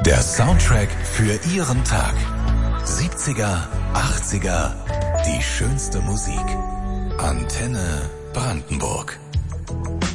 Der Soundtrack für Ihren Tag. 70er, 80er, die schönste Musik. Antenne Brandenburg.